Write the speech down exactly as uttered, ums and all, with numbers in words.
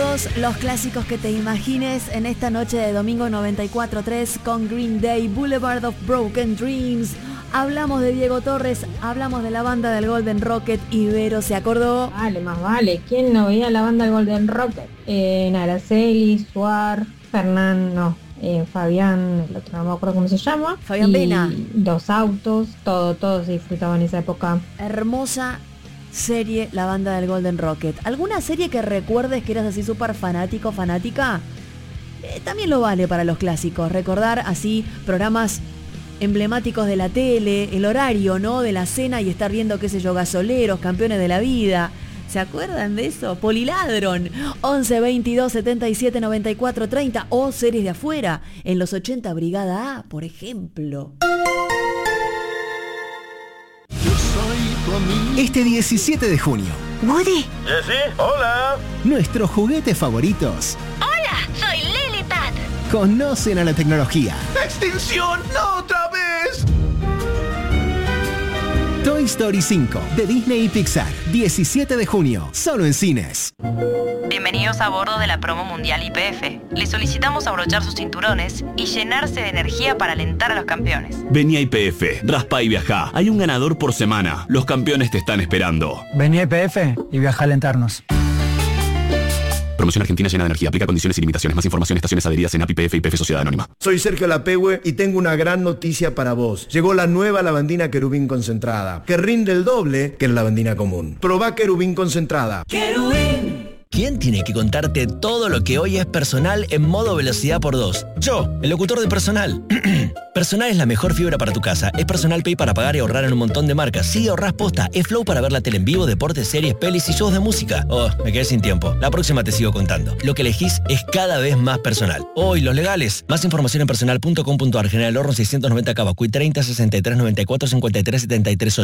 todos los clásicos que te imagines en esta noche de domingo noventa y cuatro tres con Green Day, Boulevard of Broken Dreams. Hablamos de Diego Torres, hablamos de la banda del Golden Rocket y Vero se acordó. Vale, más vale. ¿Quién no veía la banda del Golden Rocket? Eh, Araceli, Suar, Fernán, no, eh, Fabián, el otro no me acuerdo cómo se llama. Fabián Vena. Los Autos, todo, todo se disfrutaba en esa época. Hermosa serie, la banda del Golden Rocket. ¿Alguna serie que recuerdes que eras así súper fanático, fanática? Eh, también lo vale para los clásicos, recordar así programas emblemáticos de la tele, el horario, ¿no? De la cena y estar viendo, qué sé yo, Gasoleros, Campeones de la Vida. ¿Se acuerdan de eso? Poliladron, once veintidós setenta y siete noventa y cuatro treinta o series de afuera, en los ochenta Brigada A, por ejemplo. Este diecisiete de junio. Woody. Jessy, hola. Nuestros juguetes favoritos. Hola, soy Lily Pad. Conocen a la tecnología. ¡Extinción! ¡No otra vez! Toy Story cinco, de Disney y Pixar. diecisiete de junio, solo en cines. Bienvenidos a bordo de la promo mundial Y P F. Les solicitamos abrochar sus cinturones y llenarse de energía para alentar a los campeones. Vení a Y P F, raspa y viajá. Hay un ganador por semana. Los campeones te están esperando. Vení a Y P F y viaja a alentarnos. Promoción Argentina llena de energía. Aplica condiciones y limitaciones. Más información, estaciones adheridas en A P I P F y P F Sociedad Anónima. Soy Sergio Lapehue y tengo una gran noticia para vos. Llegó la nueva lavandina Querubín concentrada, que rinde el doble que la lavandina común. Probá Querubín concentrada. Querubín. ¿Quién tiene que contarte todo lo que hoy es personal en modo velocidad por dos? Yo, el locutor de Personal. Personal es la mejor fibra para tu casa. Es Personal Pay para pagar y ahorrar en un montón de marcas. Sí, ahorrás posta. Es Flow para ver la tele en vivo, deportes, series, pelis y shows de música. Oh, me quedé sin tiempo. La próxima te sigo contando. Lo que elegís es cada vez más personal. Oh, y los legales. Más información en personal punto com punto ar. General Horno seiscientos noventa Cavacuy treinta sesenta y tres noventa y cuatro cincuenta y tres setenta y tres.